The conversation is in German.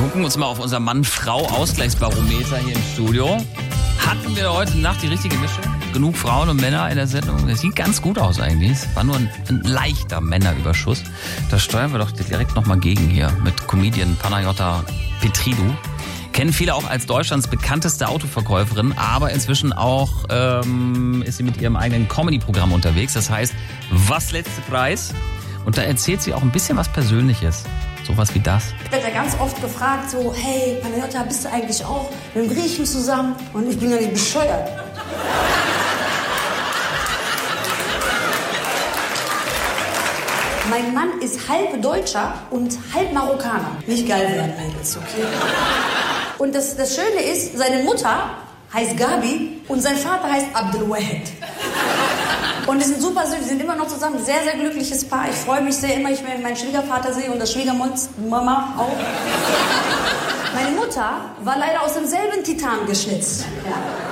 Gucken wir uns mal auf unser Mann-Frau-Ausgleichsbarometer hier im Studio. Hatten wir heute Nacht die richtige Mischung? Genug Frauen und Männer in der Sendung? Das sieht ganz gut aus eigentlich. Es war nur ein leichter Männerüberschuss. Da steuern wir doch direkt nochmal gegen hier mit Comedian Panayota Petridou. Kennen viele auch als Deutschlands bekannteste Autoverkäuferin, aber inzwischen auch ist sie mit ihrem eigenen Comedy-Programm unterwegs. Das heißt, was letzte Preis? Und da erzählt sie auch ein bisschen was Persönliches. Sowas wie das. Ich werde ja ganz oft gefragt, so, hey, Panayota, bist du eigentlich auch mit dem Griechen zusammen? Und ich bin ja nicht bescheuert. Mein Mann ist halb Deutscher und halb Marokkaner. Nicht geil werden, Mädels, okay? Und das Schöne ist, seine Mutter heißt Gabi und sein Vater heißt Abdelwahed. Und die sind super süß, die sind immer noch zusammen. Sehr, sehr glückliches Paar. Ich freue mich sehr immer, ich meinen Schwiegervater sehe und das Schwiegermama auch. Meine Mutter war leider aus demselben Titan geschnitzt. Ja.